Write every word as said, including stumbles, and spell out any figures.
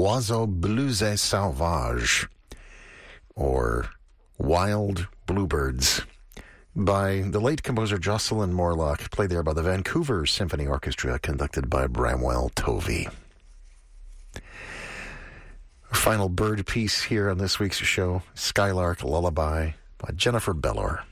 Oiseau Bleuze Sauvage, or Wild Bluebirds, by the late composer Jocelyn Morlock, played there by the Vancouver Symphony Orchestra, conducted by Bramwell Tovey. Our final bird piece here on this week's show, Skylark Lullaby by Jennifer Bellor.